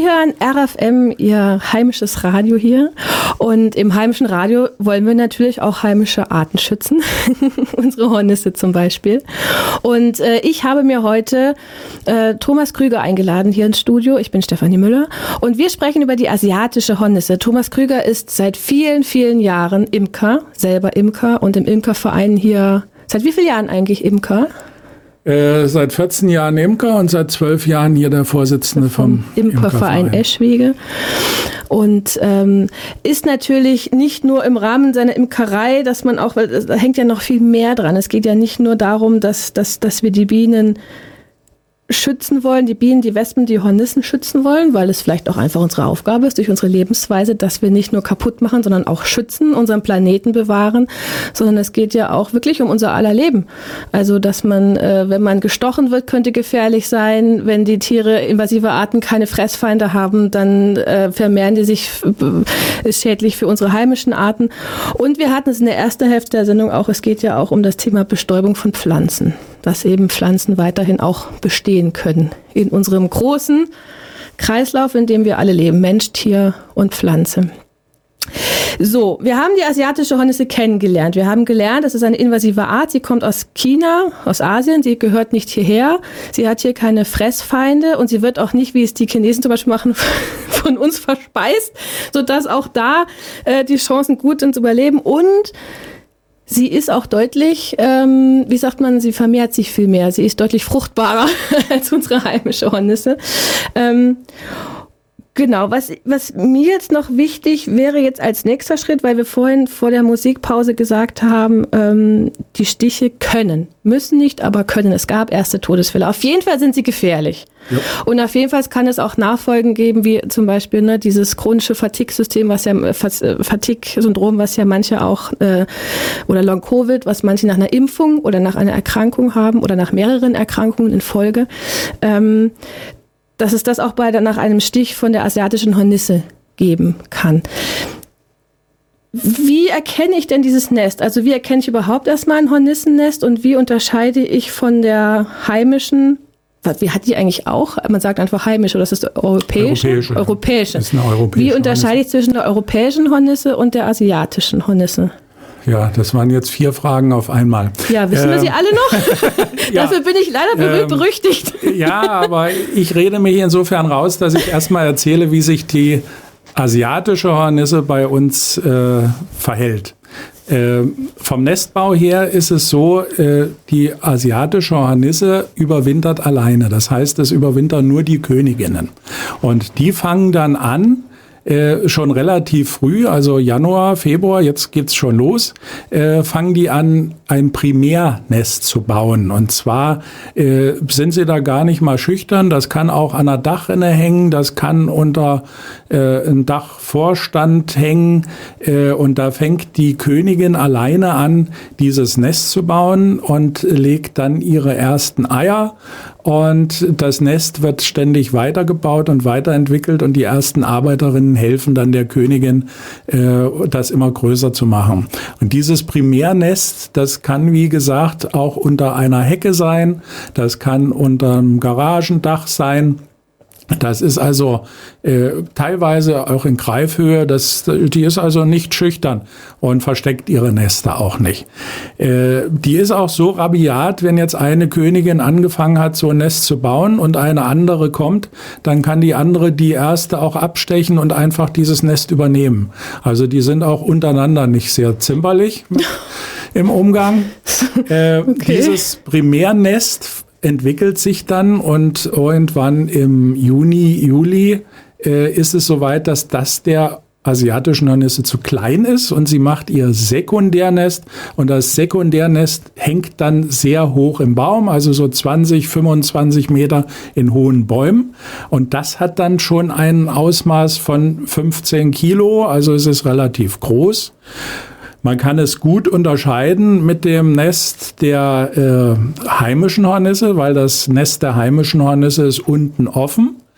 hören RFM, Ihr heimisches Radio hier. Und im heimischen Radio wollen wir natürlich auch heimische Arten schützen. Unsere Hornisse zum Beispiel. Und ich habe mir heute Thomas Krüger eingeladen hier ins Studio. Ich bin Stefanie Müller. Und wir sprechen über die asiatische Hornisse. Thomas Krüger ist seit vielen, vielen Jahren Imker, selber Imker und im Imkerverein hier. Seit wie vielen Jahren eigentlich Imker? Seit 14 Jahren Imker und seit 12 Jahren hier der Vorsitzende vom Imkerverein Eschwege. Und ist natürlich nicht nur im Rahmen seiner Imkerei, dass man auch, weil da hängt ja noch viel mehr dran. Es geht ja nicht nur darum, dass wir die Bienen schützen wollen, die Bienen, die Wespen, die Hornissen schützen wollen, weil es vielleicht auch einfach unsere Aufgabe ist, durch unsere Lebensweise, dass wir nicht nur kaputt machen, sondern auch schützen, unseren Planeten bewahren, sondern es geht ja auch wirklich um unser aller Leben. Also, dass man, wenn man gestochen wird, könnte gefährlich sein. Wenn die Tiere, invasive Arten, keine Fressfeinde haben, dann vermehren die sich, ist schädlich für unsere heimischen Arten. Und wir hatten es in der ersten Hälfte der Sendung auch, es geht ja auch um das Thema Bestäubung von Pflanzen, dass eben Pflanzen weiterhin auch bestehen können in unserem großen Kreislauf, in dem wir alle leben, Mensch, Tier und Pflanze. So, wir haben die asiatische Hornisse kennengelernt. Wir haben gelernt, das ist eine invasive Art. Sie kommt aus China, aus Asien. Sie gehört nicht hierher. Sie hat hier keine Fressfeinde und sie wird auch nicht, wie es die Chinesen zum Beispiel machen, von uns verspeist, sodass auch da die Chancen gut sind zu überleben. Und sie ist auch deutlich, wie sagt man, sie vermehrt sich viel mehr. Sie ist deutlich fruchtbarer als unsere heimische Hornisse. Genau, was mir jetzt noch wichtig wäre jetzt als nächster Schritt, weil wir vorhin vor der Musikpause gesagt haben, die Stiche können, müssen nicht, aber können. Es gab erste Todesfälle. Auf jeden Fall sind sie gefährlich. Ja. Und auf jeden Fall kann es auch Nachfolgen geben, wie zum Beispiel dieses chronische Fatigue-System, Fatigue-Syndrom, was ja manche auch, oder Long-Covid, was manche nach einer Impfung oder nach einer Erkrankung haben oder nach mehreren Erkrankungen in Folge. Dass es das auch nach einem Stich von der asiatischen Hornisse geben kann. Wie erkenne ich denn dieses Nest? Also wie erkenne ich überhaupt erstmal ein Hornissennest und wie unterscheide ich von der heimischen, wie hat die eigentlich auch? Man sagt einfach heimisch oder das ist europäische? Europäische. Das ist eine europäische. Wie unterscheide ich zwischen der europäischen Hornisse und der asiatischen Hornisse? Ja, das waren jetzt 4 Fragen auf einmal. Ja, wissen wir sie alle noch? Ja. Dafür bin ich leider berüchtigt. Ja, aber ich rede mich insofern raus, dass ich erstmal erzähle, wie sich die asiatische Hornisse bei uns verhält. Vom Nestbau her ist es so, die asiatische Hornisse überwintert alleine. Das heißt, es überwintern nur die Königinnen. Und die fangen dann an, schon relativ früh, also Januar, Februar, jetzt geht's schon los, fangen die an, ein Primärnest zu bauen. Und zwar sind sie da gar nicht mal schüchtern. Das kann auch an der Dachrinne hängen, das kann unter einem Dachvorstand hängen. Und da fängt die Königin alleine an, dieses Nest zu bauen und legt dann ihre ersten Eier. Und das Nest wird ständig weitergebaut und weiterentwickelt und die ersten Arbeiterinnen helfen dann der Königin, das immer größer zu machen. Und dieses Primärnest, das kann, wie gesagt, auch unter einer Hecke sein, das kann unter einem Garagendach sein. Das ist also teilweise auch in Greifhöhe, die ist also nicht schüchtern und versteckt ihre Nester auch nicht. Die ist auch so rabiat, wenn jetzt eine Königin angefangen hat, so ein Nest zu bauen und eine andere kommt, dann kann die andere die erste auch abstechen und einfach dieses Nest übernehmen. Also die sind auch untereinander nicht sehr zimperlich im Umgang. Okay. Dieses Primärnest entwickelt sich dann und irgendwann im Juni, Juli ist es soweit, dass das der asiatischen Hornisse zu klein ist und sie macht ihr Sekundärnest und das Sekundärnest hängt dann sehr hoch im Baum, also so 20, 25 Meter in hohen Bäumen und das hat dann schon ein Ausmaß von 15 Kilo, also es ist relativ groß. Man kann es gut unterscheiden mit dem Nest der heimischen Hornisse, weil das Nest der heimischen Hornisse ist unten offen.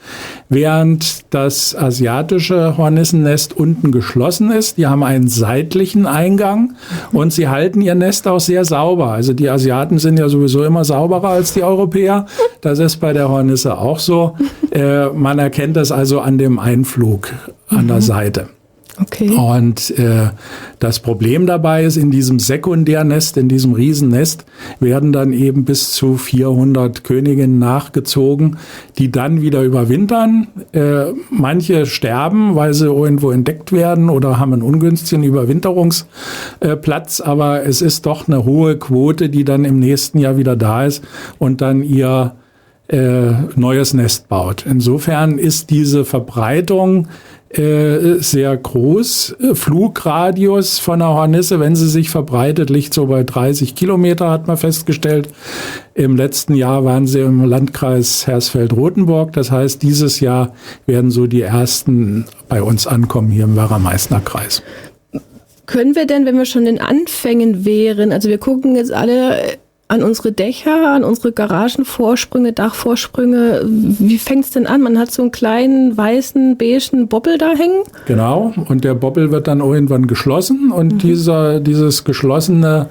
während das asiatische Hornissennest unten geschlossen ist. Die haben einen seitlichen Eingang und sie halten ihr Nest auch sehr sauber. Also die Asiaten sind ja sowieso immer sauberer als die Europäer. Das ist bei der Hornisse auch so. Man erkennt das also an dem Einflug an der Seite. Okay. Und das Problem dabei ist, in diesem Sekundärnest, in diesem Riesennest, werden dann eben bis zu 400 Königinnen nachgezogen, die dann wieder überwintern. Manche sterben, weil sie irgendwo entdeckt werden oder haben einen ungünstigen Überwinterungsplatz. Aber es ist doch eine hohe Quote, die dann im nächsten Jahr wieder da ist und dann ihr neues Nest baut. Insofern ist diese Verbreitung sehr groß. Flugradius von der Hornisse, wenn sie sich verbreitet, liegt so bei 30 Kilometer, hat man festgestellt. Im letzten Jahr waren sie im Landkreis Hersfeld-Rotenburg. Das heißt, dieses Jahr werden so die ersten bei uns ankommen hier im Werra-Meißner-Kreis. Können wir denn, wenn wir schon in Anfängen wären, also wir gucken jetzt alle an unsere Dächer, an unsere Garagenvorsprünge, Dachvorsprünge. Wie fängt es denn an? Man hat so einen kleinen, weißen, beigen Bobbel da hängen. Genau, und der Bobbel wird dann irgendwann geschlossen und dieses geschlossene,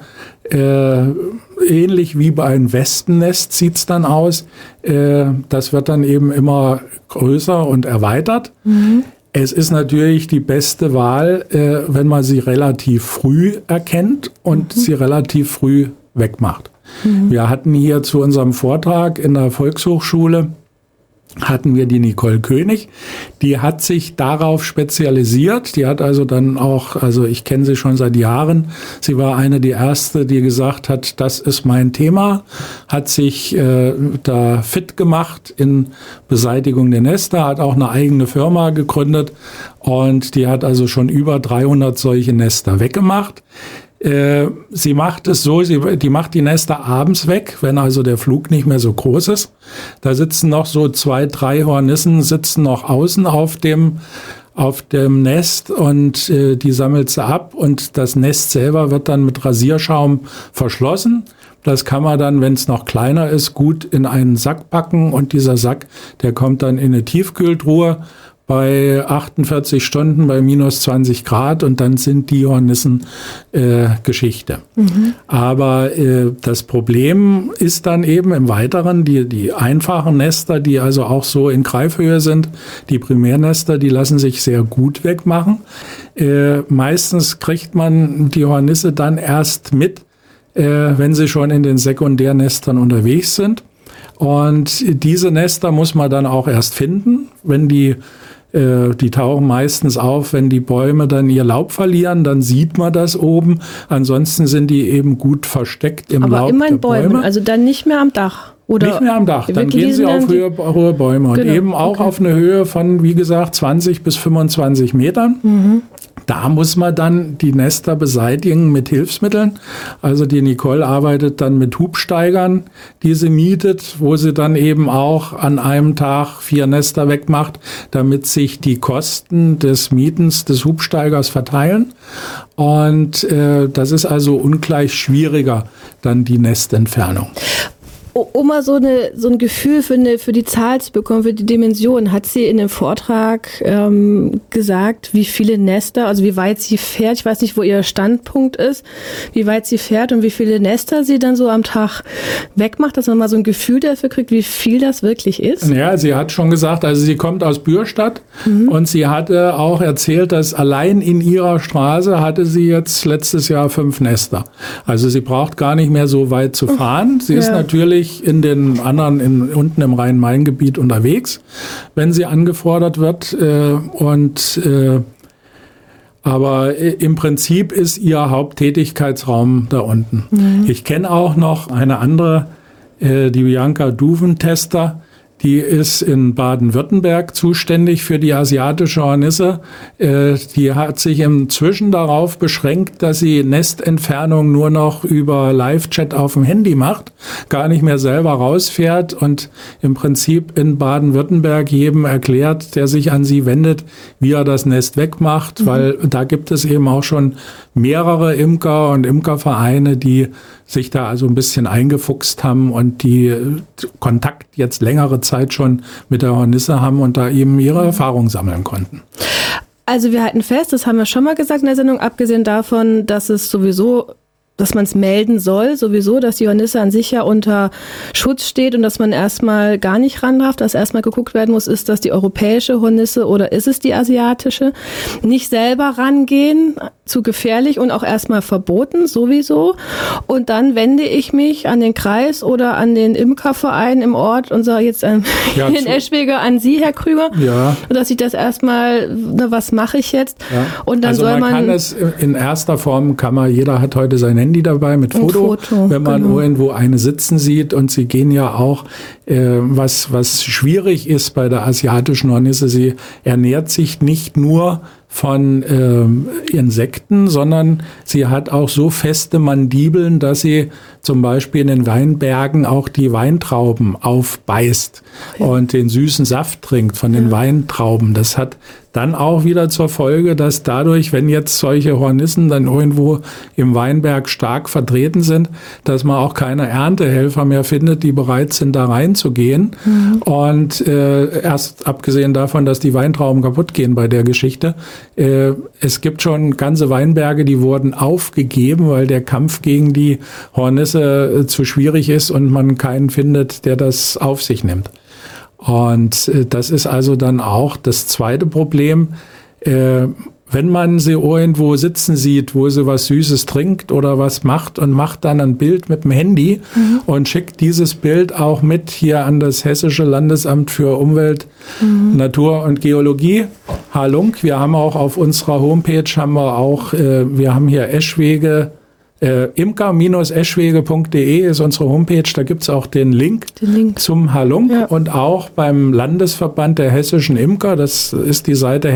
ähnlich wie bei einem Wespennest sieht es dann aus, das wird dann eben immer größer und erweitert. Es ist natürlich die beste Wahl, wenn man sie relativ früh erkennt und sie relativ früh wegmacht. Wir hatten hier zu unserem Vortrag in der Volkshochschule, hatten wir die Nicole König, die hat sich darauf spezialisiert, die hat also dann auch, also ich kenne sie schon seit Jahren, sie war eine der erste, die gesagt hat, das ist mein Thema, hat sich da fit gemacht in Beseitigung der Nester, hat auch eine eigene Firma gegründet und die hat also schon über 300 solche Nester weggemacht. Sie macht es so, die macht die Nester abends weg, wenn also der Flug nicht mehr so groß ist. Da sitzen noch so 2, 3 Hornissen, sitzen noch außen auf dem Nest und die sammelt sie ab und das Nest selber wird dann mit Rasierschaum verschlossen. Das kann man dann, wenn es noch kleiner ist, gut in einen Sack packen und dieser Sack, der kommt dann in eine Tiefkühltruhe bei 48 Stunden bei minus 20 Grad und dann sind die Hornissen Geschichte. Aber das Problem ist dann eben im Weiteren, die einfachen Nester, die also auch so in Greifhöhe sind, die Primärnester, die lassen sich sehr gut wegmachen. Meistens kriegt man die Hornisse dann erst mit, wenn sie schon in den Sekundärnestern unterwegs sind. Und diese Nester muss man dann auch erst finden, wenn die tauchen meistens auf, wenn die Bäume dann ihr Laub verlieren, dann sieht man das oben. Ansonsten sind die eben gut versteckt im Laub der Bäume. Aber immer in Bäumen, also dann nicht mehr am Dach. Oder nicht mehr am Dach, dann gehen sie auf hohe Bäume und eben auch auf eine Höhe von, wie gesagt, 20 bis 25 Metern. Da muss man dann die Nester beseitigen mit Hilfsmitteln. Also die Nicole arbeitet dann mit Hubsteigern, die sie mietet, wo sie dann eben auch an einem Tag 4 Nester wegmacht, damit sich die Kosten des Mietens des Hubsteigers verteilen. Und das ist also ungleich schwieriger, dann die Nestentfernung. Um mal so ein Gefühl für die Zahl zu bekommen, für die Dimension, hat sie in dem Vortrag gesagt, wie viele Nester, also wie weit sie fährt, ich weiß nicht, wo ihr Standpunkt ist, wie weit sie fährt und wie viele Nester sie dann so am Tag wegmacht, dass man mal so ein Gefühl dafür kriegt, wie viel das wirklich ist? Ja, sie hat schon gesagt, also sie kommt aus Bürstadt und sie hatte auch erzählt, dass allein in ihrer Straße hatte sie jetzt letztes Jahr 5 Nester. Also sie braucht gar nicht mehr so weit zu fahren. Sie ist natürlich in den anderen, unten im Rhein-Main-Gebiet unterwegs, wenn sie angefordert wird. Aber im Prinzip ist ihr Haupttätigkeitsraum da unten. Ich kenne auch noch eine andere, die Bianca Duventester. Die ist in Baden-Württemberg zuständig für die asiatische Hornisse. Die hat sich inzwischen darauf beschränkt, dass sie Nestentfernung nur noch über Live-Chat auf dem Handy macht, gar nicht mehr selber rausfährt und im Prinzip in Baden-Württemberg jedem erklärt, der sich an sie wendet, wie er das Nest wegmacht, weil da gibt es eben auch schon mehrere Imker und Imkervereine, die sich da also ein bisschen eingefuchst haben und die Kontakt jetzt längere Zeit schon mit der Hornisse haben und da eben ihre Erfahrungen sammeln konnten. Also wir halten fest, das haben wir schon mal gesagt in der Sendung, abgesehen davon, dass es sowieso, dass man es melden soll, sowieso, dass die Hornisse an sich ja unter Schutz steht und dass man erstmal gar nicht ran darf, dass erstmal geguckt werden muss, ist das die europäische Hornisse oder ist es die asiatische? Nicht selber rangehen, zu gefährlich und auch erstmal verboten, sowieso. Und dann wende ich mich an den Kreis oder an den Imkerverein im Ort und sage jetzt in Eschwege an Sie, Herr Krüger, dass ich das erstmal, was mache ich jetzt? Ja. Und dann also soll man kann es in erster Form, jeder hat heute sein Handy dabei mit Foto, wenn man irgendwo eine sitzen sieht und sie gehen ja auch, was schwierig ist bei der asiatischen Hornisse, sie ernährt sich nicht nur von Insekten, sondern sie hat auch so feste Mandibeln, dass sie zum Beispiel in den Weinbergen auch die Weintrauben aufbeißt und den süßen Saft trinkt von den Weintrauben. Das hat dann auch wieder zur Folge, dass dadurch, wenn jetzt solche Hornissen dann irgendwo im Weinberg stark vertreten sind, dass man auch keine Erntehelfer mehr findet, die bereit sind, da reinzugehen. Und erst abgesehen davon, dass die Weintrauben kaputt gehen bei der Geschichte, es gibt schon ganze Weinberge, die wurden aufgegeben, weil der Kampf gegen die Hornisse zu schwierig ist und man keinen findet, der das auf sich nimmt. Und das ist also dann auch das zweite Problem. Wenn man sie irgendwo sitzen sieht, wo sie was Süßes trinkt oder was macht und macht dann ein Bild mit dem Handy und schickt dieses Bild auch mit hier an das Hessische Landesamt für Umwelt, Natur und Geologie, Halung. Wir haben auch auf unserer Homepage, wir haben hier Eschwege, imker-eschwege.de ist unsere Homepage, da gibt's auch den Link zum Halunk und auch beim Landesverband der hessischen Imker, das ist die Seite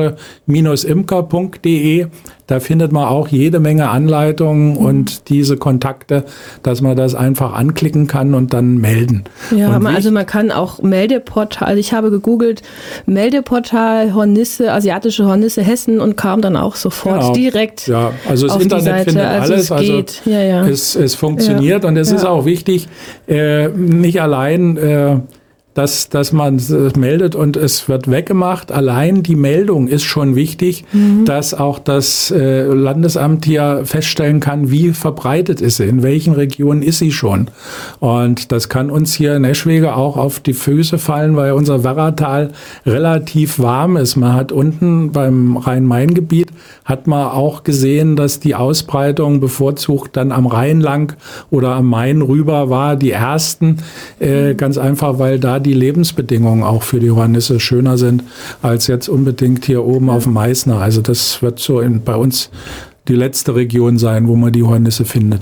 hessische-imker.de, da findet man auch jede Menge Anleitungen und diese Kontakte, dass man das einfach anklicken kann und dann melden. Ja, also man kann auch Meldeportal, also ich habe gegoogelt, Meldeportal Hornisse, asiatische Hornisse Hessen und kam dann auch sofort direkt. Ja, also das Internet findet alles, es funktioniert und es ist auch wichtig, nicht allein dass man es meldet und es wird weggemacht. Allein die Meldung ist schon wichtig, dass auch das Landesamt hier feststellen kann, wie verbreitet ist sie, in welchen Regionen ist sie schon. Und das kann uns hier in Eschwege auch auf die Füße fallen, weil unser Werratal relativ warm ist. Man hat unten beim Rhein-Main-Gebiet hat man auch gesehen, dass die Ausbreitung bevorzugt dann am Rhein lang oder am Main rüber war, die ersten, ganz einfach, weil da die Lebensbedingungen auch für die Hornisse schöner sind, als jetzt unbedingt hier oben auf dem Meißner. Also das wird so bei uns die letzte Region sein, wo man die Hornisse findet.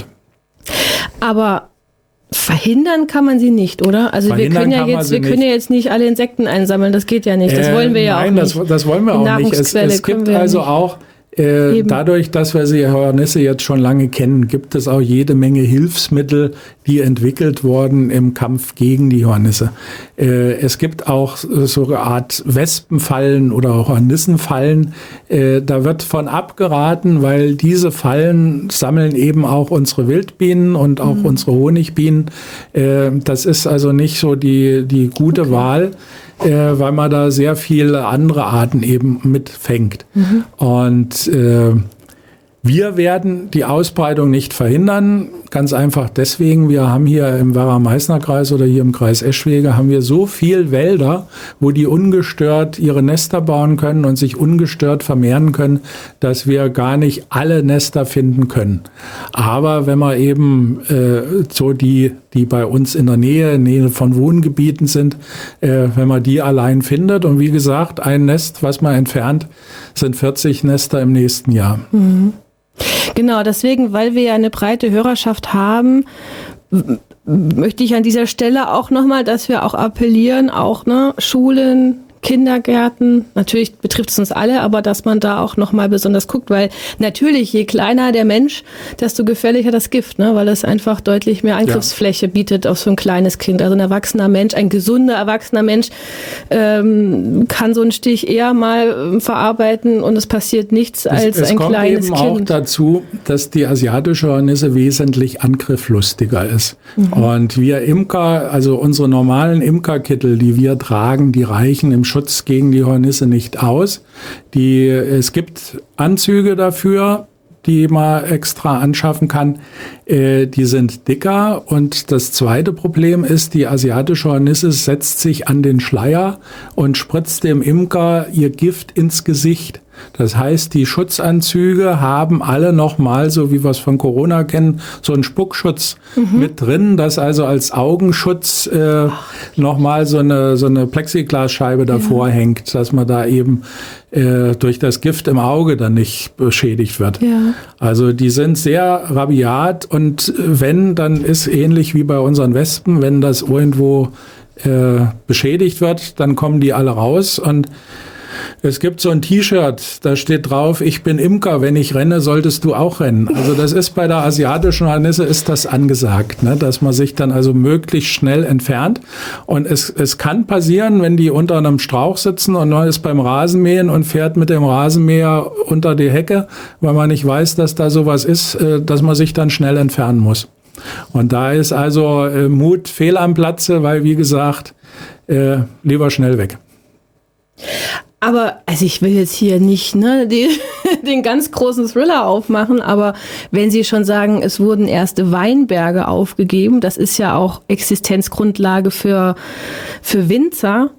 Aber verhindern kann man sie nicht, oder? Also wir können ja jetzt nicht alle Insekten einsammeln, das geht ja nicht. Das wollen wir ja auch nicht. Nein, das wollen wir auch nicht. Es gibt also auch dadurch, dass wir die Hornisse jetzt schon lange kennen, gibt es auch jede Menge Hilfsmittel, die entwickelt wurden im Kampf gegen die Hornisse. Es gibt auch so eine Art Wespenfallen oder Hornissenfallen. Da wird von abgeraten, weil diese Fallen sammeln eben auch unsere Wildbienen und auch unsere Honigbienen. Das ist also nicht so die gute Wahl, weil man da sehr viele andere Arten eben mitfängt. Und wir werden die Ausbreitung nicht verhindern, ganz einfach deswegen, wir haben hier im Werra-Meißner-Kreis oder hier im Kreis Eschwege haben wir so viel Wälder, wo die ungestört ihre Nester bauen können und sich ungestört vermehren können, dass wir gar nicht alle Nester finden können. Aber wenn man eben so die bei uns in der Nähe von Wohngebieten sind, wenn man die allein findet und wie gesagt, ein Nest, was man entfernt, sind 40 Nester im nächsten Jahr. Genau, deswegen, weil wir ja eine breite Hörerschaft haben, möchte ich an dieser Stelle auch nochmal, dass wir auch appellieren, auch Schulen, Kindergärten, natürlich betrifft es uns alle, aber dass man da auch nochmal besonders guckt, weil natürlich, je kleiner der Mensch, desto gefährlicher das Gift, ne? Weil es einfach deutlich mehr Angriffsfläche bietet auf so ein kleines Kind. Also ein erwachsener Mensch, ein gesunder erwachsener Mensch kann so einen Stich eher mal verarbeiten und es passiert nichts als ein kleines Kind. Es kommt eben auch dazu, dass die asiatische Hornisse wesentlich angrifflustiger ist. Und wir Imker, also unsere normalen Imkerkittel, die wir tragen, die reichen im Schutz gegen die Hornisse nicht aus. Es gibt Anzüge dafür, die man extra anschaffen kann. Die sind dicker. Und das zweite Problem ist, die asiatische Hornisse setzt sich an den Schleier und spritzt dem Imker ihr Gift ins Gesicht. Das heißt, die Schutzanzüge haben alle nochmal, so wie wir es von Corona kennen, so einen Spuckschutz mit drin, dass also als Augenschutz nochmal so eine Plexiglasscheibe davor hängt, dass man da eben durch das Gift im Auge dann nicht beschädigt wird. Ja. Also die sind sehr rabiat und wenn, dann ist ähnlich wie bei unseren Wespen, wenn das irgendwo beschädigt wird, dann kommen die alle raus und es gibt so ein T-Shirt, da steht drauf, ich bin Imker, wenn ich renne, solltest du auch rennen. Also das ist bei der asiatischen Hornisse ist das angesagt, ne? Dass man sich dann also möglichst schnell entfernt. Und es kann passieren, wenn die unter einem Strauch sitzen und man ist beim Rasenmähen und fährt mit dem Rasenmäher unter die Hecke, weil man nicht weiß, dass da sowas ist, dass man sich dann schnell entfernen muss. Und da ist also Mut fehl am Platze, weil wie gesagt, lieber schnell weg. Aber, also ich will jetzt hier nicht den ganz großen Thriller aufmachen, aber wenn Sie schon sagen, es wurden erste Weinberge aufgegeben, das ist ja auch Existenzgrundlage für Winzer,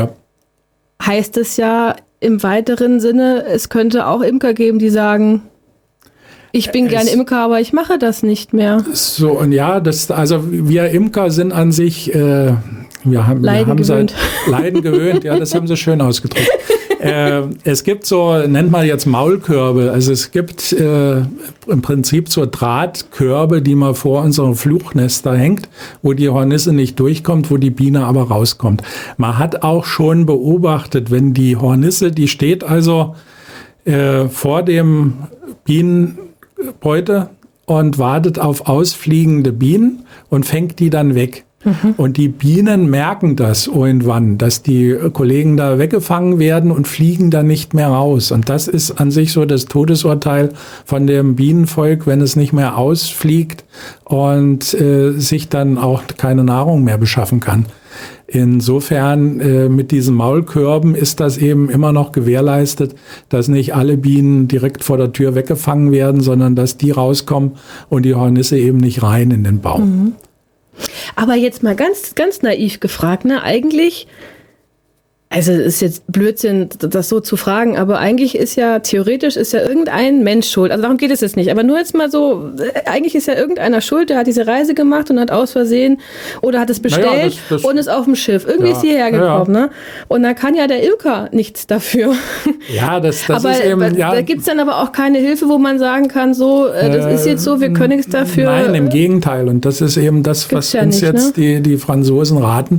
heißt es ja im weiteren Sinne, es könnte auch Imker geben, die sagen, ich bin gern Imker, aber ich mache das nicht mehr. So, und ja, also wir Imker sind an sich... Wir haben Leiden gewöhnt, ja, das haben Sie schön ausgedrückt. Es gibt so, nennt man jetzt Maulkörbe, also es gibt im Prinzip so Drahtkörbe, die man vor unseren Flugnester hängt, wo die Hornisse nicht durchkommt, wo die Biene aber rauskommt. Man hat auch schon beobachtet, wenn die Hornisse, die steht also vor dem Bienenbeute und wartet auf ausfliegende Bienen und fängt die dann weg. Und die Bienen merken das irgendwann, dass die Kollegen da weggefangen werden und fliegen dann nicht mehr raus. Und das ist an sich so das Todesurteil von dem Bienenvolk, wenn es nicht mehr ausfliegt und sich dann auch keine Nahrung mehr beschaffen kann. Insofern mit diesen Maulkörben ist das eben immer noch gewährleistet, dass nicht alle Bienen direkt vor der Tür weggefangen werden, sondern dass die rauskommen und die Hornisse eben nicht rein in den Baum. Aber jetzt mal ganz, ganz naiv gefragt, ne? Eigentlich, also es ist jetzt Blödsinn, das so zu fragen, aber eigentlich theoretisch ist ja irgendein Mensch schuld. Also darum geht es jetzt nicht. Aber nur jetzt mal so, eigentlich ist ja irgendeiner schuld, der hat diese Reise gemacht und hat aus Versehen oder hat es bestellt und ist auf dem Schiff. Irgendwie ist hierher gekommen, ne? Und da kann ja der Imker nichts dafür. Ja, das aber ist eben, da gibt's dann aber auch keine Hilfe, wo man sagen kann, so, das ist jetzt so, wir können nichts dafür. Nein, im Gegenteil. Und das ist eben das, was uns jetzt die Franzosen raten.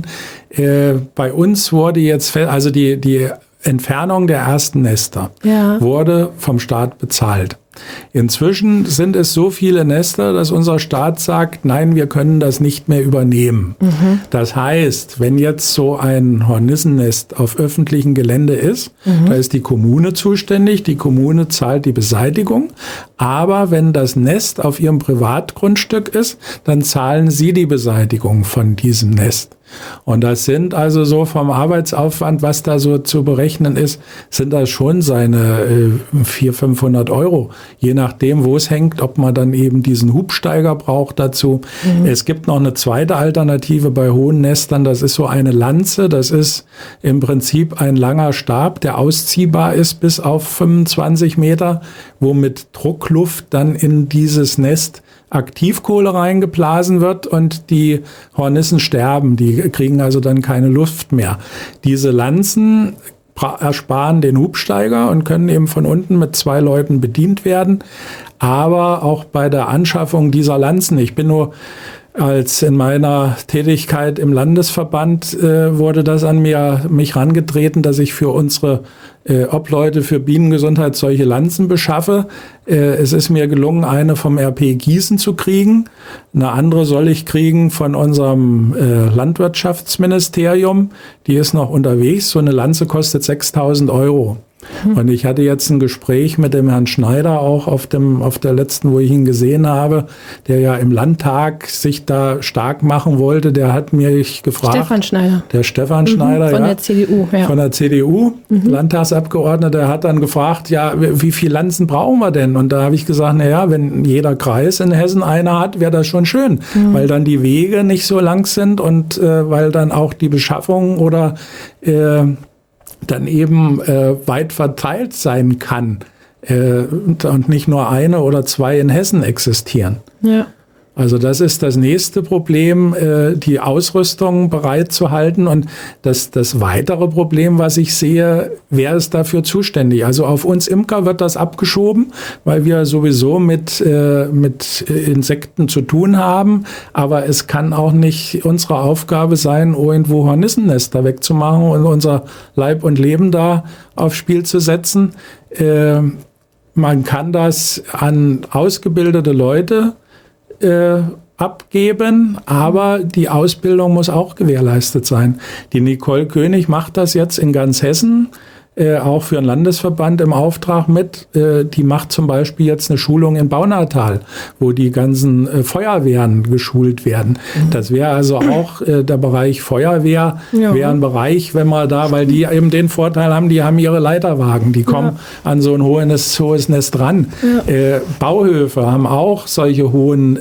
Bei uns wurde jetzt, also die Entfernung der ersten Nester wurde vom Staat bezahlt. Inzwischen sind es so viele Nester, dass unser Staat sagt, nein, wir können das nicht mehr übernehmen. Das heißt, wenn jetzt so ein Hornissennest auf öffentlichem Gelände ist, da ist die Kommune zuständig, die Kommune zahlt die Beseitigung, aber wenn das Nest auf ihrem Privatgrundstück ist, dann zahlen sie die Beseitigung von diesem Nest. Und das sind also so vom Arbeitsaufwand, was da so zu berechnen ist, sind das schon seine 400-500 Euro. Je nachdem, wo es hängt, ob man dann eben diesen Hubsteiger braucht dazu. Es gibt noch eine zweite Alternative bei hohen Nestern, das ist so eine Lanze. Das ist im Prinzip ein langer Stab, der ausziehbar ist bis auf 25 Meter, wo mit Druckluft dann in dieses Nest Aktivkohle reingeblasen wird und die Hornissen sterben. Die kriegen also dann keine Luft mehr. Diese Lanzen ersparen den Hubsteiger und können eben von unten mit 2 Leuten bedient werden. Aber auch bei der Anschaffung dieser Lanzen, ich bin nur als in meiner Tätigkeit im Landesverband wurde das an mich herangetreten, dass ich für unsere Obleute für Bienengesundheit solche Lanzen beschaffe. Es ist mir gelungen, eine vom RP Gießen zu kriegen. Eine andere soll ich kriegen von unserem Landwirtschaftsministerium. Die ist noch unterwegs. So eine Lanze kostet 6.000 €. Und ich hatte jetzt ein Gespräch mit dem Herrn Schneider auch auf der letzten, wo ich ihn gesehen habe, der ja im Landtag sich da stark machen wollte. Der hat mich gefragt. Stefan Schneider. Der Stefan Schneider, von der CDU. Ja. Von der CDU, Landtagsabgeordneter, der hat dann gefragt, ja, wie viele Lanzen brauchen wir denn? Und da habe ich gesagt, naja, wenn jeder Kreis in Hessen eine hat, wäre das schon schön, weil dann die Wege nicht so lang sind und weil dann auch die Beschaffung oder dann eben weit verteilt sein kann und nicht nur eine oder zwei in Hessen existieren. Ja. Also das ist das nächste Problem, die Ausrüstung bereitzuhalten. Und das weitere Problem, was ich sehe, wer ist dafür zuständig? Also auf uns Imker wird das abgeschoben, weil wir sowieso mit Insekten zu tun haben. Aber es kann auch nicht unsere Aufgabe sein, irgendwo Hornissennester wegzumachen und unser Leib und Leben da aufs Spiel zu setzen. Man kann das an ausgebildete Leute abgeben, aber die Ausbildung muss auch gewährleistet sein. Die Nicole König macht das jetzt in ganz Hessen, auch für einen Landesverband im Auftrag mit. Die macht zum Beispiel jetzt eine Schulung in Baunatal, wo die ganzen Feuerwehren geschult werden. Das wäre also auch der Bereich Feuerwehr, wäre ein Bereich, wenn man da, weil die eben den Vorteil haben, die haben ihre Leiterwagen, die kommen an so ein hohes Nest ran. Ja. Bauhöfe haben auch solche hohen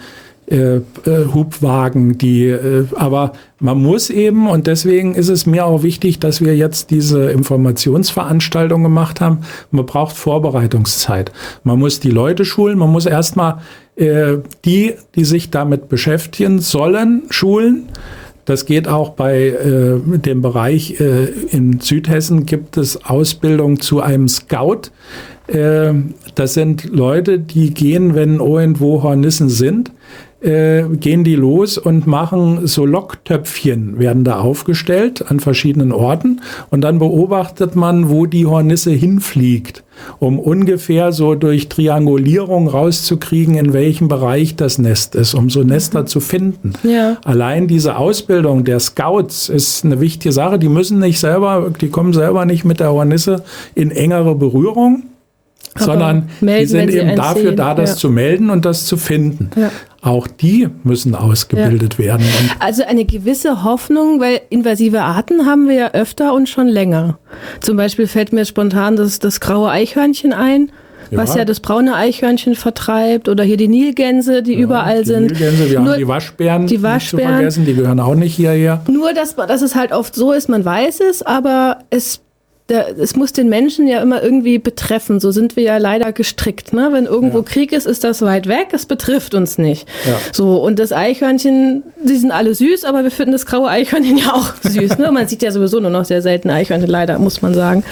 Hubwagen, aber man muss eben, und deswegen ist es mir auch wichtig, dass wir jetzt diese Informationsveranstaltung gemacht haben, man braucht Vorbereitungszeit. Man muss die Leute schulen, man muss erstmal die sich damit beschäftigen sollen, schulen. Das geht auch bei dem Bereich in Südhessen gibt es Ausbildung zu einem Scout. Das sind Leute, die gehen, wenn irgendwo Hornissen sind, gehen die los und machen so Locktöpfchen, werden da aufgestellt an verschiedenen Orten und dann beobachtet man, wo die Hornisse hinfliegt, um ungefähr so durch Triangulierung rauszukriegen, in welchem Bereich das Nest ist, um so Nester zu finden. Ja. Allein diese Ausbildung der Scouts ist eine wichtige Sache. Die kommen selber nicht mit der Hornisse in engere Berührung, sondern die sind eben dafür da, das zu melden und das zu finden. Ja. Auch die müssen ausgebildet werden. Also eine gewisse Hoffnung, weil invasive Arten haben wir ja öfter und schon länger. Zum Beispiel fällt mir spontan das graue Eichhörnchen ein, was ja das braune Eichhörnchen vertreibt, oder hier die Nilgänse, die überall sind. Nilgänse, wir haben die Waschbären nicht zu vergessen, die gehören auch nicht hierher. Nur, dass es halt oft so ist, man weiß es, aber es muss den Menschen ja immer irgendwie betreffen. So sind wir ja leider gestrickt. Ne? Wenn irgendwo Krieg ist das weit weg. Es betrifft uns nicht. Ja. So, und das Eichhörnchen, die sind alle süß, aber wir finden das graue Eichhörnchen ja auch süß. Ne? Man sieht ja sowieso nur noch sehr selten Eichhörnchen, leider, muss man sagen.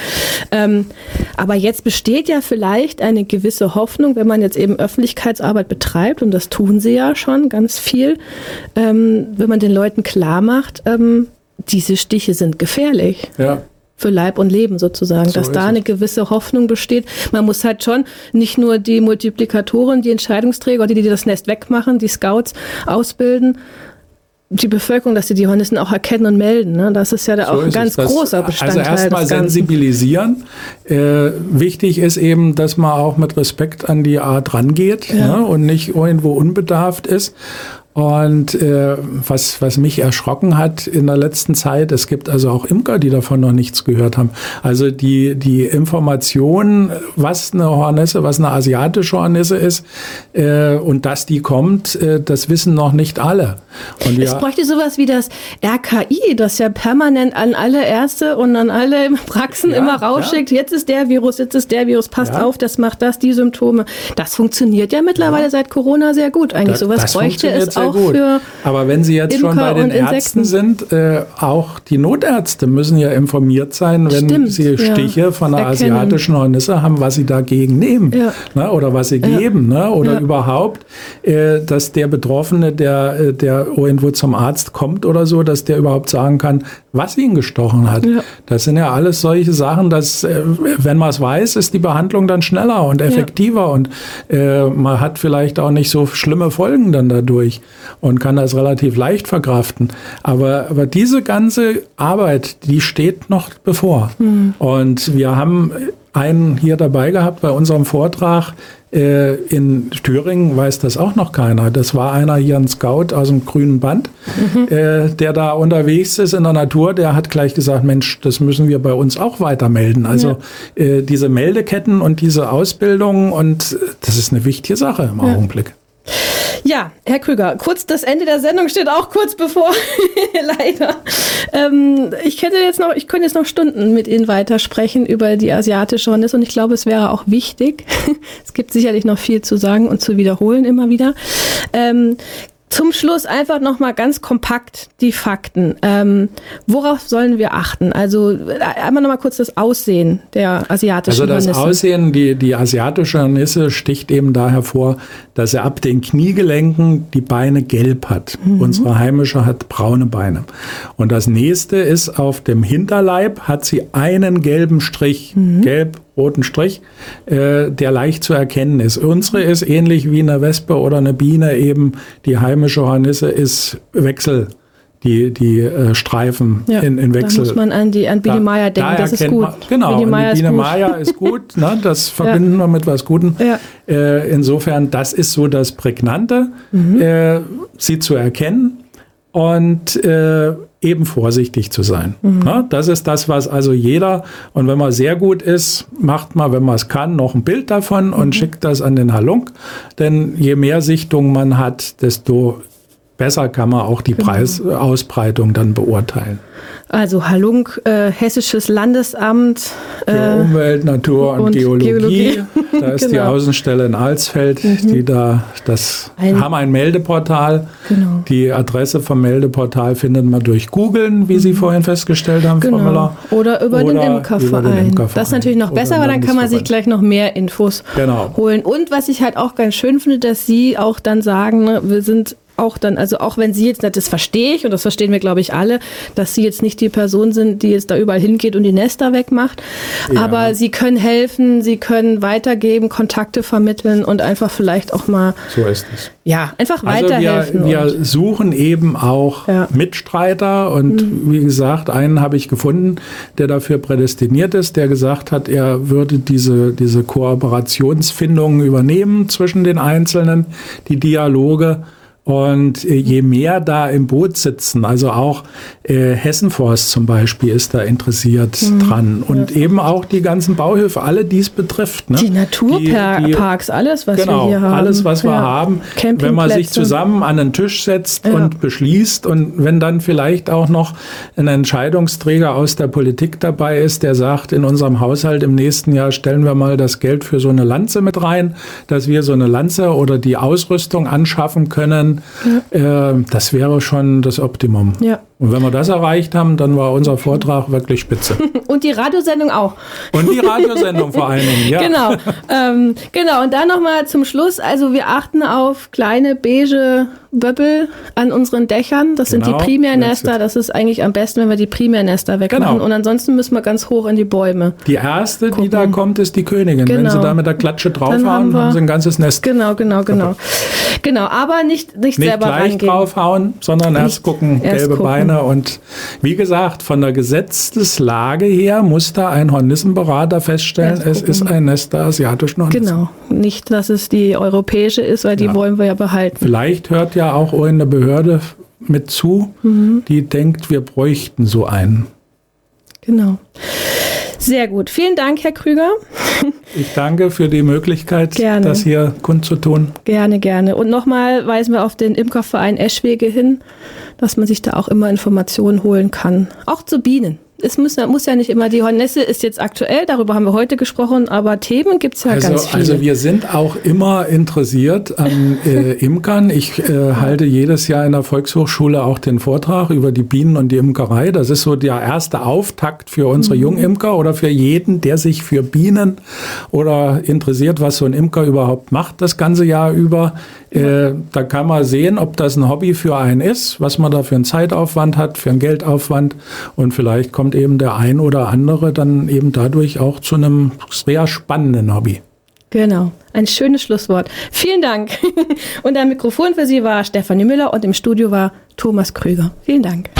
Aber jetzt besteht ja vielleicht eine gewisse Hoffnung, wenn man jetzt eben Öffentlichkeitsarbeit betreibt, und das tun sie ja schon ganz viel, wenn man den Leuten klar macht, diese Stiche sind gefährlich. Ja. Für Leib und Leben sozusagen, dass da eine gewisse Hoffnung besteht. Man muss halt schon nicht nur die Multiplikatoren, die Entscheidungsträger, die das Nest wegmachen, die Scouts ausbilden, die Bevölkerung, dass sie die Hornissen auch erkennen und melden. Ne? Das ist ja auch ein ganz großer Bestandteil. Also erstmal sensibilisieren. Wichtig ist eben, dass man auch mit Respekt an die Art rangeht, ne? Und nicht irgendwo unbedarft ist. Und was mich erschrocken hat in der letzten Zeit, es gibt also auch Imker, die davon noch nichts gehört haben. Also die Information, was eine Hornisse, was eine asiatische Hornisse ist und dass die kommt, das wissen noch nicht alle. Und es bräuchte sowas wie das RKI, das ja permanent an alle Ärzte und an alle Praxen immer rausschickt. Jetzt ist der Virus, passt auf, das macht das, die Symptome. Das funktioniert ja mittlerweile seit Corona sehr gut. Eigentlich sowas bräuchte es auch auch gut. für Aber wenn Sie jetzt Imker schon bei den und Ärzten Insekten sind, auch die Notärzte müssen ja informiert sein, wenn Stimmt, sie Stiche von einer erkennen. asiatischen Hornisse haben, was sie dagegen nehmen, ne, oder was sie geben, ne, oder überhaupt, dass der Betroffene, der irgendwo zum Arzt kommt oder so, dass der überhaupt sagen kann, was ihn gestochen hat. Ja. Das sind ja alles solche Sachen, dass, wenn man es weiß, ist die Behandlung dann schneller und effektiver und man hat vielleicht auch nicht so schlimme Folgen dann dadurch und kann das relativ leicht verkraften. Aber diese ganze Arbeit, die steht noch bevor. Und wir haben einen hier dabei gehabt bei unserem Vortrag. In Thüringen weiß das auch noch keiner. Das war einer hier, ein Scout aus dem grünen Band, der da unterwegs ist in der Natur. Der hat gleich gesagt, Mensch, das müssen wir bei uns auch weiter melden. Also diese Meldeketten und diese Ausbildung, und das ist eine wichtige Sache im Augenblick. Ja, Herr Krüger, das Ende der Sendung steht auch kurz bevor, leider. Ich könnte jetzt noch Stunden mit Ihnen weitersprechen über die asiatische Hornisse und ich glaube, es wäre auch wichtig. Es gibt sicherlich noch viel zu sagen und zu wiederholen immer wieder. Zum Schluss einfach nochmal ganz kompakt die Fakten. Worauf sollen wir achten? Also einmal nochmal kurz das Aussehen der asiatischen Hornisse. Also das Aussehen, die asiatische Hornisse sticht eben da hervor, dass er ab den Kniegelenken die Beine gelb hat. Unsere heimische hat braune Beine. Und das nächste ist, auf dem Hinterleib hat sie einen gelben Strich, gelb-roten Strich, der leicht zu erkennen ist. Unsere ist ähnlich wie eine Wespe oder eine Biene eben, die heimische Hornisse ist Wechsel. Die Streifen in Wechsel. Da muss man an Biene Meier denken, das ist gut. Genau, Biene Meier ist gut, ne, das verbinden wir mit was Gutem. Ja. Insofern, das ist so das Prägnante, sie zu erkennen und eben vorsichtig zu sein. Ne, das ist das, was also jeder, und wenn man sehr gut ist, macht man, wenn man es kann, noch ein Bild davon und schickt das an den Halunk, denn je mehr Sichtungen man hat, desto besser kann man auch die Preisausbreitung dann beurteilen. Also Halunk, Hessisches Landesamt für Umwelt, Natur und Geologie. Da ist die Außenstelle in Alsfeld, die haben ein Meldeportal. Genau. Die Adresse vom Meldeportal findet man durch Googlen, wie Sie vorhin festgestellt haben, Frau Müller. Oder über den Imkerverein. Das ist natürlich noch besser, weil dann kann man sich gleich noch mehr Infos holen. Und was ich halt auch ganz schön finde, dass Sie auch dann sagen, ne, wir sind auch dann, also auch wenn Sie jetzt, das verstehe ich und das verstehen wir, glaube ich, alle, dass Sie jetzt nicht die Person sind, die jetzt da überall hingeht und die Nester wegmacht, aber Sie können helfen, Sie können weitergeben, Kontakte vermitteln und einfach vielleicht auch mal so ist es. Ja, einfach weiterhelfen. Also wir suchen eben auch Mitstreiter und wie gesagt, einen habe ich gefunden, der dafür prädestiniert ist, der gesagt hat, er würde diese Kooperationsfindungen übernehmen zwischen den Einzelnen, die Dialoge. Und je mehr da im Boot sitzen, also auch Hessenforst zum Beispiel ist da interessiert dran. Und eben auch die ganzen Bauhöfe, alle, die es betrifft. Ne? Die Naturparks, alles, was wir hier haben. Alles, was wir haben. Wenn man sich zusammen an den Tisch setzt und beschließt und wenn dann vielleicht auch noch ein Entscheidungsträger aus der Politik dabei ist, der sagt, in unserem Haushalt im nächsten Jahr stellen wir mal das Geld für so eine Lanze mit rein, dass wir so eine Lanze oder die Ausrüstung anschaffen können. Das wäre schon das Optimum. Ja. Und wenn wir das erreicht haben, dann war unser Vortrag wirklich spitze. Und die Radiosendung auch. Und die Radiosendung vor allen Dingen, ja. Genau. Und dann nochmal zum Schluss. Also wir achten auf kleine beige Böppel an unseren Dächern. Das sind die Primärnester. Das ist eigentlich am besten, wenn wir die Primärnester wegmachen. Und ansonsten müssen wir ganz hoch in die Bäume. Die erste, die da kommt, ist die Königin. Wenn Sie da mit der Klatsche draufhauen, haben Sie ein ganzes Nest. Genau, aber nicht selber gleich reingehen. Draufhauen, sondern erst gucken, gelbe Beine. Und wie gesagt, von der Gesetzeslage her muss da ein Hornissenberater feststellen, es ist ein Nest der asiatischen Hornissen. Genau, nicht, dass es die europäische ist, weil die wollen wir ja behalten. Vielleicht hört ja auch eine Behörde mit zu, die denkt, wir bräuchten so einen. Genau. Sehr gut. Vielen Dank, Herr Krüger. Ich danke für die Möglichkeit, das hier kundzutun. Gerne. Und nochmal weisen wir auf den Imkerverein Eschwege hin, dass man sich da auch immer Informationen holen kann. Auch zu Bienen. Es muss ja nicht immer, die Hornisse ist jetzt aktuell, darüber haben wir heute gesprochen, aber Themen gibt es ja ganz viele. Also wir sind auch immer interessiert an Imkern. Ich halte jedes Jahr in der Volkshochschule auch den Vortrag über die Bienen und die Imkerei. Das ist so der erste Auftakt für unsere Jungimker oder für jeden, der sich für Bienen oder interessiert, was so ein Imker überhaupt macht das ganze Jahr über. Da kann man sehen, ob das ein Hobby für einen ist, was man da für einen Zeitaufwand hat, für einen Geldaufwand, und vielleicht kommt eben der ein oder andere dann eben dadurch auch zu einem sehr spannenden Hobby. Genau, ein schönes Schlusswort. Vielen Dank. Und am Mikrofon für Sie war Stefanie Müller und im Studio war Thomas Krüger. Vielen Dank.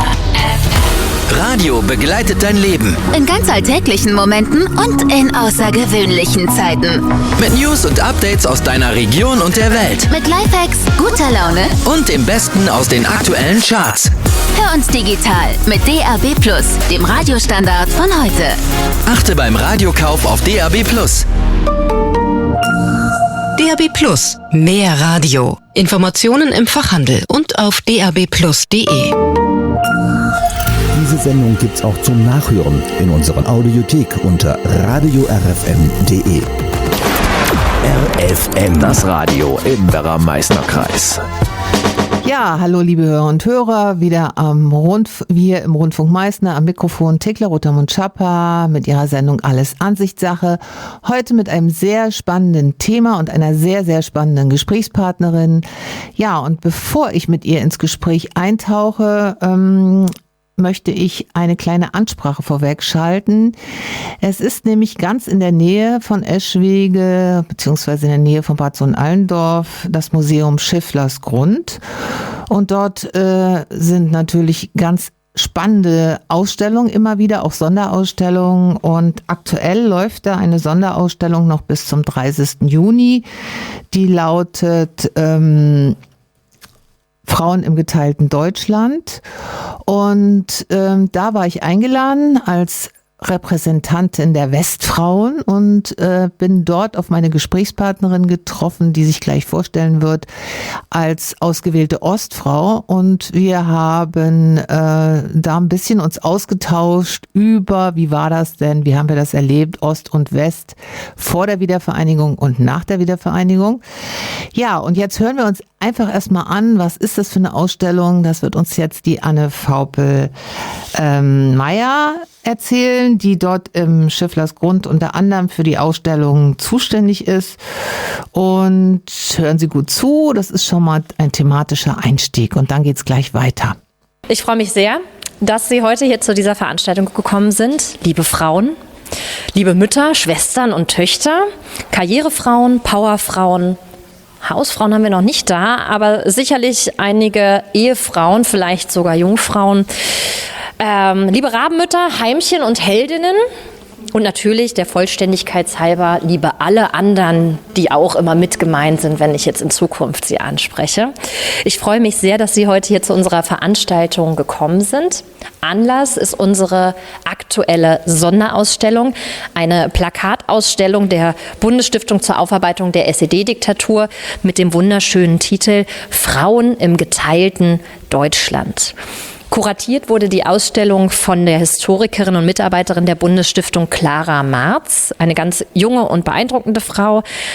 Radio begleitet dein Leben. In ganz alltäglichen Momenten und in außergewöhnlichen Zeiten. Mit News und Updates aus deiner Region und der Welt. Mit Lifehacks, guter Laune Und dem Besten aus den aktuellen Charts. Hör uns digital mit DAB+, dem Radiostandard von heute. Achte beim Radiokauf auf DAB+. DAB+, mehr Radio. Informationen im Fachhandel und auf dabplus.de. Diese Sendung gibt's auch zum Nachhören in unserer Audiothek unter radiorfm.de. RFM, das Radio im Werra-Meißner-Kreis. Ja, hallo liebe Hörer und Hörer, wieder hier im Rundfunk Meißner am Mikrofon Thekla Rotermund-Schapper mit ihrer Sendung Alles Ansichtssache. Heute mit einem sehr spannenden Thema und einer sehr, sehr spannenden Gesprächspartnerin. Ja, und bevor ich mit ihr ins Gespräch eintauche, möchte ich eine kleine Ansprache vorweg schalten. Es ist nämlich ganz in der Nähe von Eschwege, beziehungsweise in der Nähe von Bad Sohn-Allendorf, das Museum Schifflers Grund. Und dort sind natürlich ganz spannende Ausstellungen immer wieder, auch Sonderausstellungen. Und aktuell läuft da eine Sonderausstellung noch bis zum 30. Juni. Die lautet Frauen im geteilten Deutschland. Und da war ich eingeladen als Repräsentantin der Westfrauen und bin dort auf meine Gesprächspartnerin getroffen, die sich gleich vorstellen wird als ausgewählte Ostfrau. Und wir haben da ein bisschen uns ausgetauscht über, wie war das denn, wie haben wir das erlebt, Ost und West vor der Wiedervereinigung und nach der Wiedervereinigung. Ja, und jetzt hören wir uns einfach erstmal an, was ist das für eine Ausstellung? Das wird uns jetzt die Anne Vaupel-Meyer erzählen, die dort im Schifflers Grund unter anderem für die Ausstellung zuständig ist. Und hören Sie gut zu, das ist schon mal ein thematischer Einstieg und dann geht's gleich weiter. Ich freue mich sehr, dass Sie heute hier zu dieser Veranstaltung gekommen sind, liebe Frauen, liebe Mütter, Schwestern und Töchter, Karrierefrauen, Powerfrauen. Hausfrauen haben wir noch nicht da, aber sicherlich einige Ehefrauen, vielleicht sogar Jungfrauen. Liebe Rabenmütter, Heimchen und Heldinnen und natürlich der Vollständigkeit halber, liebe alle anderen, die auch immer mit gemeint sind, wenn ich jetzt in Zukunft sie anspreche. Ich freue mich sehr, dass Sie heute hier zu unserer Veranstaltung gekommen sind. Anlass ist unsere aktuelle Sonderausstellung, eine Plakatausstellung der Bundesstiftung zur Aufarbeitung der SED-Diktatur mit dem wunderschönen Titel Frauen im geteilten Deutschland. Kuratiert wurde die Ausstellung von der Historikerin und Mitarbeiterin der Bundesstiftung Clara Marz, eine ganz junge und beeindruckende Frau.